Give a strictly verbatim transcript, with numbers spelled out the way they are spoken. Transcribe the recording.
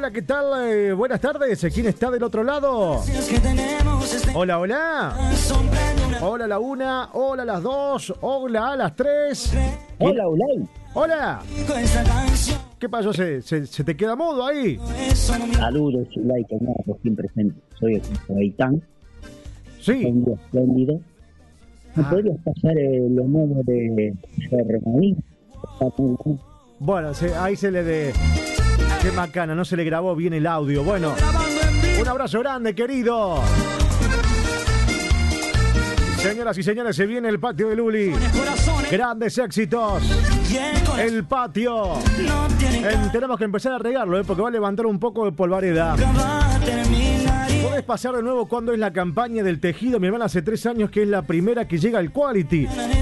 Hola, ¿qué tal? Eh, buenas tardes. ¿Quién está del otro lado? Hola, hola. Hola a la una, hola a las dos, hola a las tres. Hola, hola. Hola. ¿Qué pasó? ¿Se, se, se te queda mudo ahí? Saludos, Zulay, que no, por fin presente. Soy el Gaitán. Sí. Un día espléndido. ¿Me Ah. podrías pasar eh, los números de Fernández? Bueno, se, ahí se le de... Qué macana, no se le grabó bien el audio. Bueno, un abrazo grande, querido. Señoras y señores, se viene el patio de Luli. Grandes éxitos. El patio. Eh, tenemos que empezar a regarlo, eh, porque va a levantar un poco de polvareda. Podés pasar de nuevo cuando es la campaña del tejido. Mi hermana hace tres años que es la primera que llega al Quality.